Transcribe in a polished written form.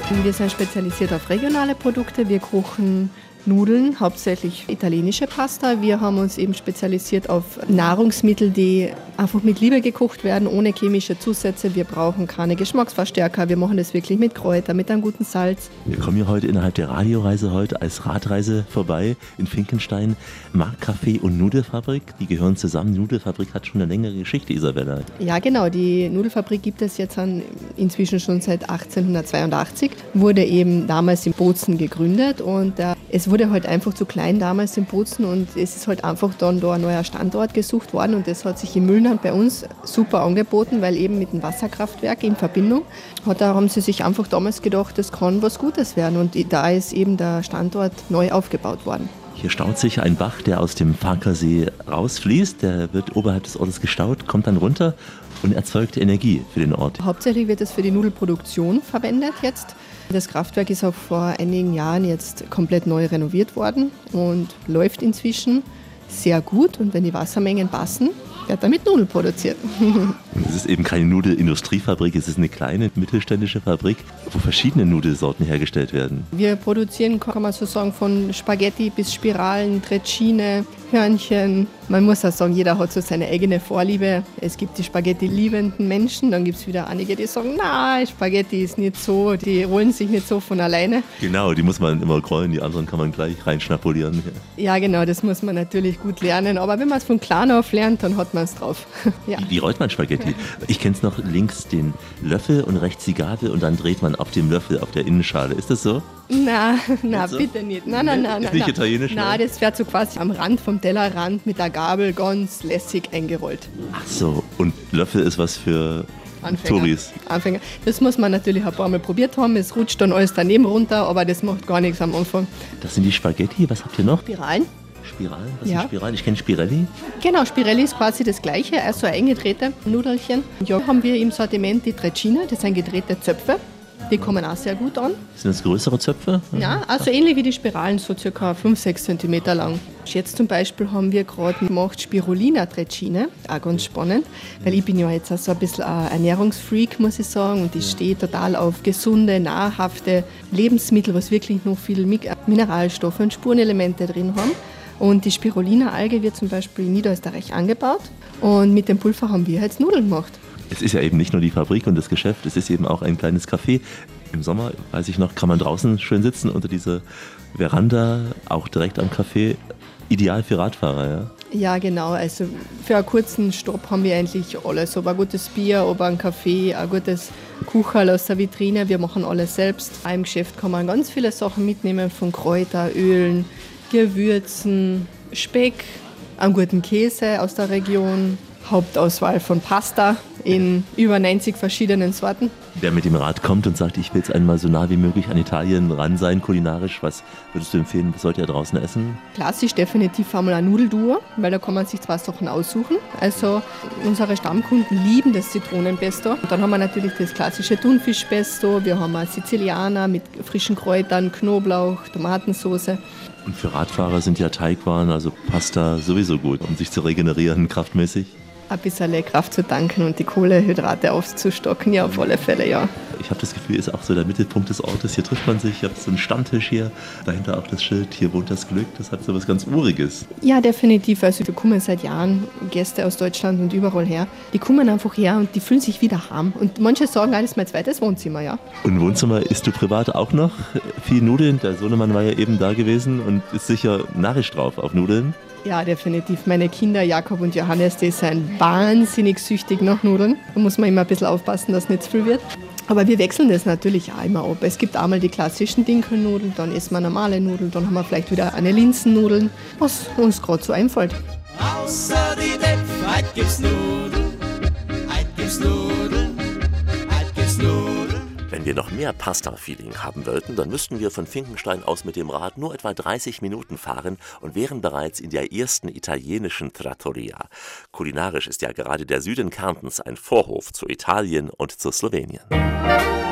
Wir sind spezialisiert auf regionale Produkte. Wir kochen Nudeln, hauptsächlich italienische Pasta. Wir haben uns eben spezialisiert auf Nahrungsmittel, die einfach mit Liebe gekocht werden, ohne chemische Zusätze. Wir brauchen keine Geschmacksverstärker. Wir machen das wirklich mit Kräuter, mit einem guten Salz. Wir kommen hier heute innerhalb der Radioreise heute als Radreise vorbei in Finkenstein. Marktcafé und Nudelfabrik, die gehören zusammen. Die Nudelfabrik hat schon eine längere Geschichte, Isabella. Ja, genau. Die Nudelfabrik gibt es jetzt inzwischen schon seit 1882. Wurde eben damals in Bozen gegründet und es wurde halt einfach zu klein damals in Bozen und es ist halt einfach dann da ein neuer Standort gesucht worden und das hat sich in Müllnern bei uns super angeboten, weil eben mit dem Wasserkraftwerk in Verbindung haben sie sich einfach damals gedacht, das kann was Gutes werden und da ist eben der Standort neu aufgebaut worden. Hier staut sich ein Bach, der aus dem Farkasee rausfließt. Der wird oberhalb des Ortes gestaut, kommt dann runter und erzeugt Energie für den Ort. Hauptsächlich wird es für die Nudelproduktion verwendet jetzt. Das Kraftwerk ist auch vor einigen Jahren jetzt komplett neu renoviert worden und läuft inzwischen sehr gut. Und wenn die Wassermengen passen, wird damit Nudeln produziert. Es ist eben keine Nudelindustriefabrik, es ist eine kleine mittelständische Fabrik, wo verschiedene Nudelsorten hergestellt werden. Wir produzieren, kann man so sagen, von Spaghetti bis Spiralen, Trecine, Hörnchen. Man muss auch sagen, jeder hat so seine eigene Vorliebe. Es gibt die Spaghetti-liebenden Menschen, dann gibt es wieder einige, die sagen, na, Spaghetti ist nicht so, die rollen sich nicht so von alleine. Genau, die muss man immer rollen, die anderen kann man gleich reinschnapulieren. Ja, genau, das muss man natürlich gut lernen, aber wenn man es von klein auf lernt, dann hat man es drauf. Ja. Wie rollt man Spaghetti? Ich kenne es noch, links den Löffel und rechts die Gabel und dann dreht man auf dem Löffel, auf der Innenschale. Ist das so? Na, so? Bitte nicht. Nein. Ist nicht italienisch? Nein, das wird so quasi am Rand vom Tellerrand mit der Gabel ganz lässig eingerollt. Ach so, und Löffel ist was für Touris. Anfänger. Das muss man natürlich ein paar Mal probiert haben. Es rutscht dann alles daneben runter, aber das macht gar nichts am Anfang. Das sind die Spaghetti. Was habt ihr noch? Spiralen. Spiralen? Was sind Spiralen? Ich kenne Spirelli. Genau, Spirelli ist quasi das Gleiche, also eingedrehte Nudelchen. Ja, haben wir im Sortiment die Trecine, das sind gedrehte Zöpfe. Die kommen auch sehr gut an. Sind das größere Zöpfe? Ja, also ähnlich wie die Spiralen, so circa 5-6 cm lang. Jetzt zum Beispiel haben wir gerade gemacht Spirulina Trecine, auch ganz spannend, weil ich bin ja jetzt auch so ein bisschen ein Ernährungsfreak, muss ich sagen, und ich stehe total auf gesunde, nahrhafte Lebensmittel, was wirklich noch viel Mineralstoffe und Spurenelemente drin haben. Und die Spirulina-Alge wird zum Beispiel in Niederösterreich angebaut und mit dem Pulver haben wir jetzt Nudeln gemacht. Es ist ja eben nicht nur die Fabrik und das Geschäft, es ist eben auch ein kleines Café. Im Sommer, weiß ich noch, kann man draußen schön sitzen unter dieser Veranda, auch direkt am Café. Ideal für Radfahrer, ja? Ja, genau. Also für einen kurzen Stopp haben wir eigentlich alles. Ob ein gutes Bier, ob ein Kaffee, ein gutes Kucherl aus der Vitrine. Wir machen alles selbst. Im Geschäft kann man ganz viele Sachen mitnehmen, von Kräuter, Ölen, Gewürzen, Speck, einen guten Käse aus der Region. Hauptauswahl von Pasta in über 90 verschiedenen Sorten. Wer mit dem Rad kommt und sagt, ich will jetzt einmal so nah wie möglich an Italien ran sein, kulinarisch, was würdest du empfehlen, was sollte er draußen essen? Klassisch definitiv einmal ein Nudelduo, weil da kann man sich 2 Sachen aussuchen. Also unsere Stammkunden lieben das Zitronenpesto. Und dann haben wir natürlich das klassische Thunfischpesto, wir haben ein Sizilianer mit frischen Kräutern, Knoblauch, Tomatensauce. Und für Radfahrer sind ja Teigwaren, also Pasta sowieso gut, um sich zu regenerieren kraftmäßig. Ein bisschen Kraft zu tanken und die Kohlenhydrate aufzustocken, ja, auf alle Fälle, ja. Ich habe das Gefühl, ist auch so der Mittelpunkt des Ortes. Hier trifft man sich, ich habe so einen Stammtisch hier, dahinter auch das Schild, hier wohnt das Glück, das hat so was ganz Uriges. Ja, definitiv. Also wir kommen seit Jahren Gäste aus Deutschland und überall her. Die kommen einfach her und die fühlen sich wieder heim. Und manche sagen, das ist mein zweites Wohnzimmer, ja. Und Wohnzimmer isst du privat auch noch viel Nudeln? Der Sohnemann war ja eben da gewesen und ist sicher narrisch drauf auf Nudeln. Ja, definitiv. Meine Kinder, Jakob und Johannes, die sind wahnsinnig süchtig nach Nudeln. Da muss man immer ein bisschen aufpassen, dass nicht zu viel wird. Aber wir wechseln das natürlich auch immer ab. Es gibt einmal die klassischen Dinkelnudeln, dann essen wir normale Nudeln, dann haben wir vielleicht wieder eine Linsennudeln, was uns gerade so einfällt. Außer die Depp, heute gibt's Nudeln, heute gibt's Nudeln, heute gibt's Nudeln. Wenn wir noch mehr Pasta-Feeling haben wollten, dann müssten wir von Finkenstein aus mit dem Rad nur etwa 30 Minuten fahren und wären bereits in der ersten italienischen Trattoria. Kulinarisch ist ja gerade der Süden Kärntens ein Vorhof zu Italien und zu Slowenien.